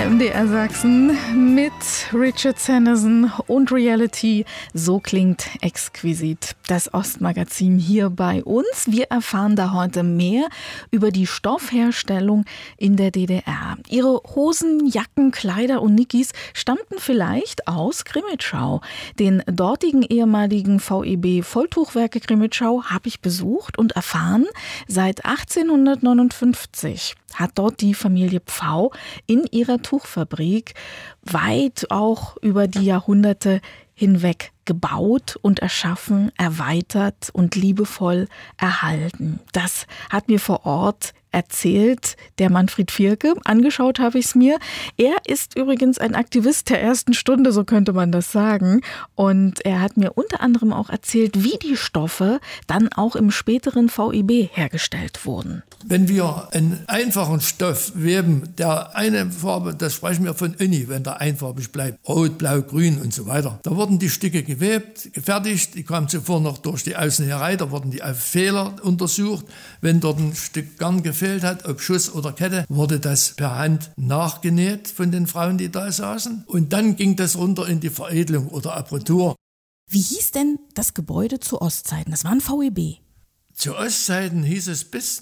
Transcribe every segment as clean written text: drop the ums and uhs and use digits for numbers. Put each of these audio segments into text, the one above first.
MDR Sachsen mit Richard Sanderson und Reality. So klingt exquisit das Ostmagazin hier bei uns. Wir erfahren da heute mehr über die Stoffherstellung in der DDR. Ihre Hosen, Jacken, Kleider und Nickis stammten vielleicht aus Grimmitschau. Den dortigen ehemaligen VEB Volltuchwerke Grimmitschau habe ich besucht und erfahren, seit 1859 hat dort die Familie Pfau in ihrer Tuchfabrik weit auch über die Jahrhunderte hinweg gebaut und erschaffen, erweitert und liebevoll erhalten. Das hat mir vor Ort erzählt der Manfred Vierke. Angeschaut habe ich es mir. Er ist übrigens ein Aktivist der ersten Stunde, so könnte man das sagen. Und er hat mir unter anderem auch erzählt, wie die Stoffe dann auch im späteren VEB hergestellt wurden. Wenn wir einen einfachen Stoff weben, der eine Farbe, das sprechen wir von Uni, wenn der einfarbig bleibt, rot, blau, grün und so weiter. Da wurden die Stücke gewebt, gefertigt, die kamen zuvor noch durch die Außennäherei, da wurden die auf Fehler untersucht. Wenn dort ein Stück Garn gefehlt hat, ob Schuss oder Kette, wurde das per Hand nachgenäht von den Frauen, die da saßen. Und dann ging das runter in die Veredelung oder Apparatur. Wie hieß denn das Gebäude zu Ostzeiten? Das war ein VEB. Zu Ostzeiten hieß es bis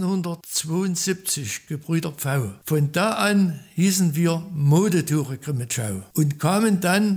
1972 Gebrüder Pfau. Von da an hießen wir Modetuche Grimmitschau und kamen dann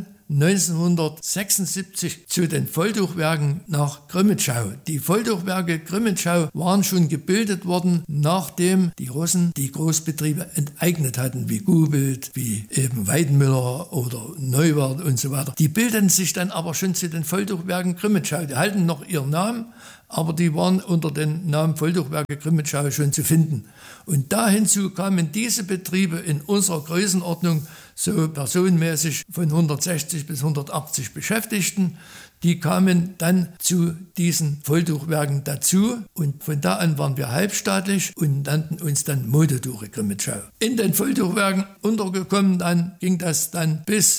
1976 zu den Volltuchwerken nach Grimmitschau. Die Volltuchwerke Grimmitschau waren schon gebildet worden, nachdem die Russen die Großbetriebe enteignet hatten, wie Gubelt, wie eben Weidenmüller oder Neuwart und so weiter. Die bildeten sich dann aber schon zu den Volltuchwerken Grimmitschau. Die halten noch ihren Namen, aber die waren unter dem Namen Volltuchwerke Grimmitschau schon zu finden. Und da hinzu kamen diese Betriebe in unserer Größenordnung so personenmäßig von 160 bis 180 Beschäftigten. Die kamen dann zu diesen Volltuchwerken dazu und von da an waren wir halbstaatlich und nannten uns dann Modetuche Grimmitschau. In den Volltuchwerken untergekommen, dann ging das dann bis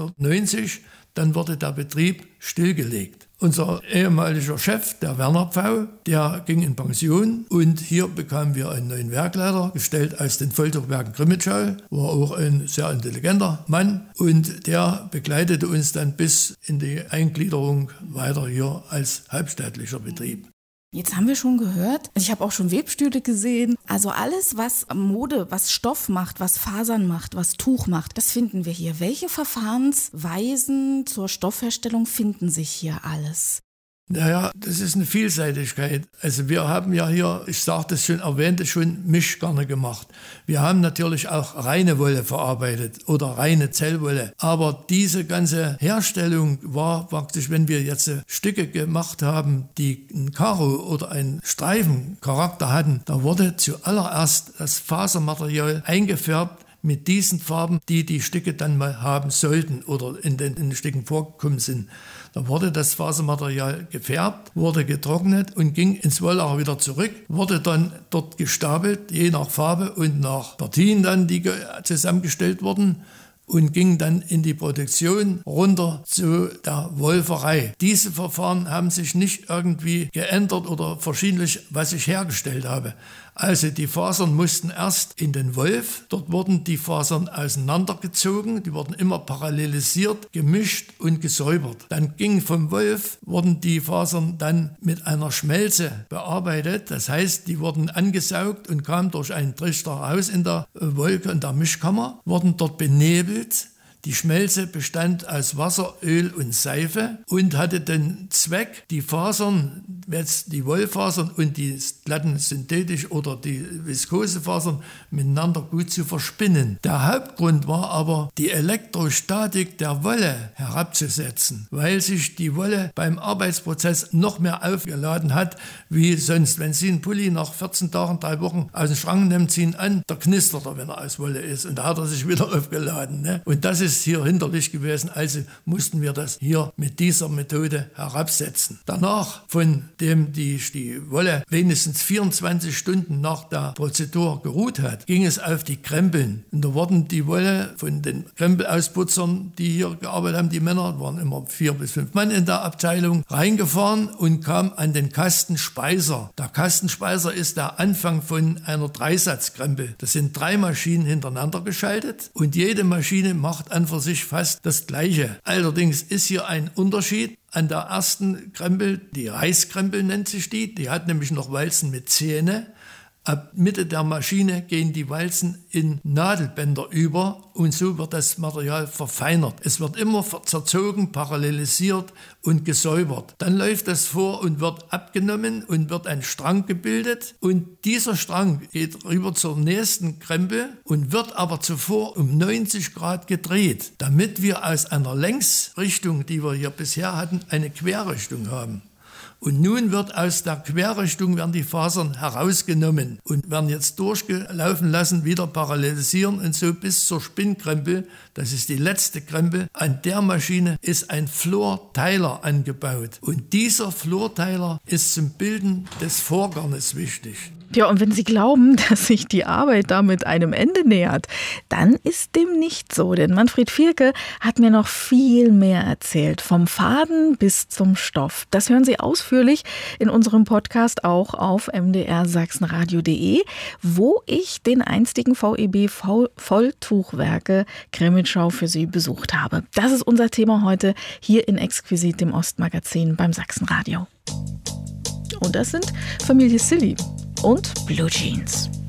1990, dann wurde der Betrieb stillgelegt. Unser ehemaliger Chef, der Werner Pfau, der ging in Pension und hier bekamen wir einen neuen Werkleiter, gestellt aus den Volltuchwerken Grimmitschau, war auch ein sehr intelligenter Mann und der begleitete uns dann bis in die Eingliederung weiter hier als halbstaatlicher Betrieb. Jetzt haben wir schon gehört, ich habe auch schon Webstühle gesehen, also alles, was Mode, was Stoff macht, was Fasern macht, was Tuch macht, das finden wir hier. Welche Verfahrensweisen zur Stoffherstellung finden sich hier alles? Naja, das ist eine Vielseitigkeit. Also wir haben ja hier, ich sagte es schon, erwähnte schon, Mischgarne gemacht. Wir haben natürlich auch reine Wolle verarbeitet oder reine Zellwolle. Aber diese ganze Herstellung war praktisch, wenn wir jetzt Stücke gemacht haben, die ein Karo oder einen Streifencharakter hatten, da wurde zuallererst das Fasermaterial eingefärbt mit diesen Farben, die die Stücke dann mal haben sollten oder in den Stücken vorgekommen sind. Da wurde das Fasermaterial gefärbt, wurde getrocknet und ging ins Wolllager wieder zurück, wurde dann dort gestapelt, je nach Farbe und nach Partien dann, die zusammengestellt wurden, und ging dann in die Produktion runter zu der Wolferei. Diese Verfahren haben sich nicht irgendwie geändert oder verschiedentlich, was ich hergestellt habe. Also die Fasern mussten erst in den Wolf, dort wurden die Fasern auseinandergezogen, die wurden immer parallelisiert, gemischt und gesäubert. Dann ging vom Wolf, wurden die Fasern dann mit einer Schmelze bearbeitet, das heißt, die wurden angesaugt und kamen durch einen Trichter raus in der Wolke und der Mischkammer, wurden dort benebelt. Die Schmelze bestand aus Wasser, Öl und Seife und hatte den Zweck, die Fasern, jetzt die Wollfasern und die glatten synthetisch oder die Viskosefasern miteinander gut zu verspinnen. Der Hauptgrund war aber, die Elektrostatik der Wolle herabzusetzen, weil sich die Wolle beim Arbeitsprozess noch mehr aufgeladen hat, wie sonst. Wenn Sie einen Pulli nach 14 Tagen, 3 Wochen aus dem Schrank nehmen, ziehen an, da knistert er, wenn er aus Wolle ist und da hat er sich wieder aufgeladen. Ne? Und das ist ist hier hinderlich gewesen, also mussten wir das hier mit dieser Methode herabsetzen. Danach, von dem die Wolle wenigstens 24 Stunden nach der Prozedur geruht hat, ging es auf die Krempeln. Und da wurden die Wolle von den Krempelausputzern, die hier gearbeitet haben, die Männer, waren immer 4 bis 5 Mann in der Abteilung, reingefahren und kam an den Kastenspeiser. Der Kastenspeiser ist der Anfang von einer Dreisatzkrempel. Das sind 3 Maschinen hintereinander geschaltet und jede Maschine macht an für sich fast das Gleiche. Allerdings ist hier ein Unterschied. An der ersten Krempel, die Reißkrempel nennt sich die hat nämlich noch Walzen mit Zähne. Ab Mitte der Maschine gehen die Walzen in Nadelbänder über und so wird das Material verfeinert. Es wird immer zerzogen, parallelisiert und gesäubert. Dann läuft das vor und wird abgenommen und wird ein Strang gebildet und dieser Strang geht rüber zur nächsten Krempel und wird aber zuvor um 90 Grad gedreht, damit wir aus einer Längsrichtung, die wir hier bisher hatten, eine Querrichtung haben. Und nun wird aus der Querrichtung werden die Fasern herausgenommen und werden jetzt durchgelaufen lassen, wieder parallelisieren und so bis zur Spinnkrempel. Das ist die letzte Krempel. An der Maschine ist ein Florteiler angebaut. Und dieser Florteiler ist zum Bilden des Vorgarnes wichtig. Ja, und wenn Sie glauben, dass sich die Arbeit damit einem Ende nähert, dann ist dem nicht so. Denn Manfred Vierke hat mir noch viel mehr erzählt, vom Faden bis zum Stoff. Das hören Sie ausführlich in unserem Podcast auch auf mdrsachsenradio.de, wo ich den einstigen VEB Volltuchwerke Grimmitschau für Sie besucht habe. Das ist unser Thema heute hier in Exquisit, dem Ostmagazin beim Sachsenradio. Und das sind Familie Silly und Blue Jeans.